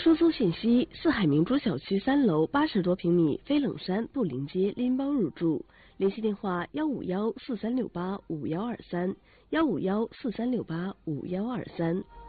出租信息：四海明珠小区3楼80多平米，飞冷山布林街，拎包入住。联系电话：15143685123，15143685123。